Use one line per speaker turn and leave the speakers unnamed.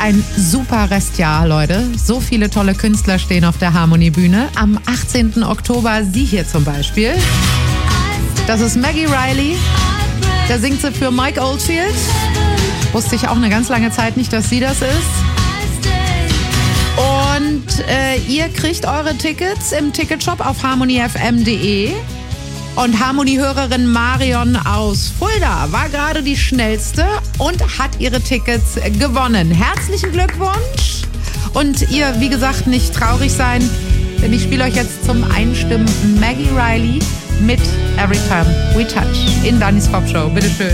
ein super Restjahr, Leute. So viele tolle Künstler stehen auf der Harmony-Bühne. Am 18. Oktober sie hier zum Beispiel. Das ist Maggie Riley. Da singt sie für Mike Oldfield. Wusste ich auch eine ganz lange Zeit nicht, dass sie das ist. Und ihr kriegt eure Tickets im Ticketshop auf harmonyfm.de. Und Harmony-Hörerin Marion aus Fulda war gerade die schnellste und hat ihre Tickets gewonnen. Herzlichen Glückwunsch. Und ihr, wie gesagt, nicht traurig sein, denn ich spiele euch jetzt zum Einstimmen Maggie Riley mit Every Time We Touch in Dannys Pop Show. Bitteschön.